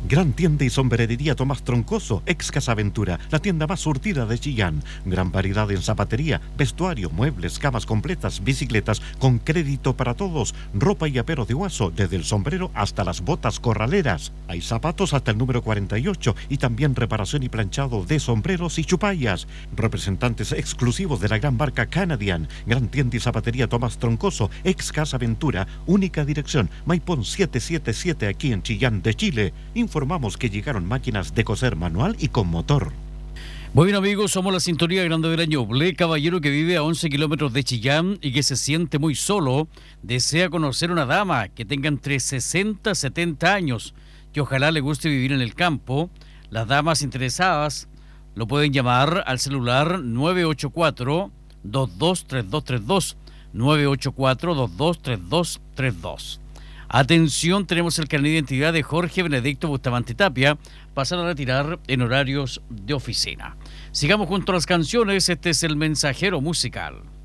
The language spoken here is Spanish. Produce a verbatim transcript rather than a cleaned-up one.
Gran tienda y sombrerería Tomás Troncoso, ex Casa Ventura, la tienda más surtida de Chillán. Gran variedad en zapatería, vestuario, muebles, camas completas, bicicletas, con crédito para todos, ropa y aperos de Guaso, desde el sombrero hasta las botas corraleras. Hay zapatos hasta el número cuarenta y ocho y también reparación y planchado de sombreros y chupallas. Representantes exclusivos de la gran marca Canadian. Gran tienda y zapatería Tomás Troncoso, ex Casa Ventura, única dirección, Maipón setecientos setenta y siete aquí en Chillán de Chile. Informamos que llegaron máquinas de coser manual y con motor. Bueno amigos, somos la sintonía grande del año. Ble, caballero que vive a once kilómetros de Chillán y que se siente muy solo, desea conocer una dama que tenga entre sesenta y setenta años, que ojalá le guste vivir en el campo. Las damas interesadas lo pueden llamar al celular nueve ocho cuatro, dos dos tres dos tres dos, nueve ocho cuatro, dos dos tres dos tres dos. Atención, tenemos el carnet de identidad de Jorge Benedicto Bustamante Tapia, pasar a retirar en horarios de oficina. Sigamos junto a las canciones, este es el mensajero musical.